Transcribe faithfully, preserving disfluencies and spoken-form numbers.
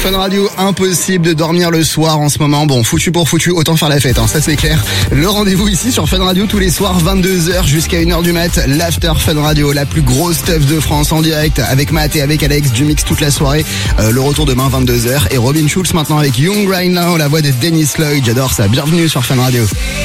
Fun Radio, impossible de dormir le soir en ce moment. Bon, foutu pour foutu, autant faire la fête, hein, ça c'est clair. Le rendez-vous ici sur Fun Radio tous les soirs, vingt-deux heures jusqu'à une heure du mat. L'After Fun Radio, la plus grosse stuff de France en direct avec Matt et avec Alex, du mix toute la soirée. Euh, le retour demain, vingt-deux heures. Et Robin Schulz maintenant avec Young Right Now, la voix de Dennis Lloyd. J'adore ça. Bienvenue sur Fun Radio.